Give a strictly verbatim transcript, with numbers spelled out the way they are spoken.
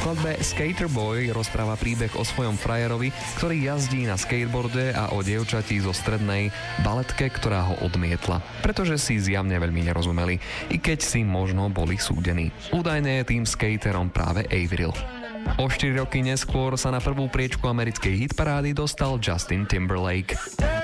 skladbe Skater Boy rozpráva príbeh o svojom frajerovi, ktorý jazdí na skateboarde a o dievčati zo strednej baletke, ktorá ho odmietla, pretože si zjavne veľmi nerozumeli, i keď si možno boli súdení. Údajne je tým skaterom práve Avril. O štyri roky neskôr sa na prvú priečku americkej hitparády dostal Justin Timberlake.